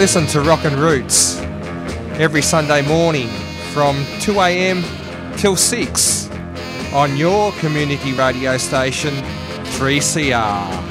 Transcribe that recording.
Listen to Rockin' Roots every Sunday morning from 2 a.m. till 6 on your community radio station 3CR.